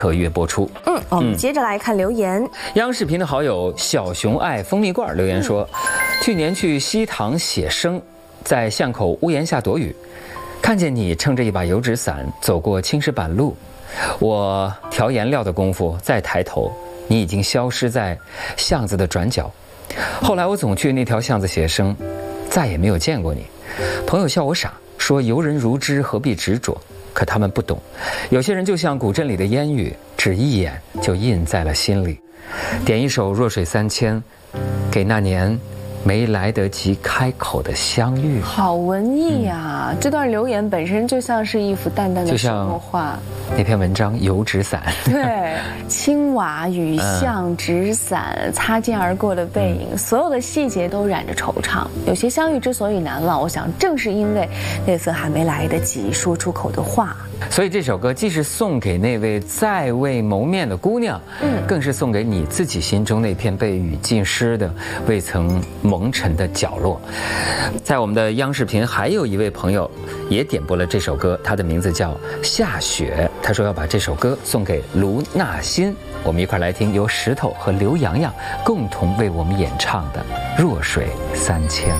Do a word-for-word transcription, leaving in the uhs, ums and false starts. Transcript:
特约播出。 嗯，我们接着来看留言。 央视频的好友小熊爱蜂蜜罐留言说，嗯、去年去西塘写生，在巷口屋檐下躲雨，看见你撑着一把油纸伞走过青石板路，我调颜料的功夫再抬头，你已经消失在巷子的转角。后来我总去那条巷子写生，再也没有见过你。朋友笑我傻，说游人如织，何必执着？可他们不懂，有些人就像古镇里的烟雨，只一眼就印在了心里。点一首《弱水三千》，给那年没来得及开口的相遇。 好文艺啊、嗯！这段留言本身就像是一幅淡淡的水墨画。 那篇文章《油纸伞》， 对，青瓦雨巷纸伞、嗯、擦肩而过的背影、嗯，所有的细节都染着惆怅。有些相遇之所以难忘，我想正是因为那份还没来得及说出口的话。 所以这首歌既是送给那位在未谋面的姑娘，嗯，更是送给你自己心中那片被雨浸湿的、未曾蒙尘的角落。在我们的央视频，还有一位朋友也点播了这首歌，他的名字叫夏雪。他说要把这首歌送给卢纳欣，我们一块来听由石头和刘洋洋共同为我们演唱的《弱水三千》。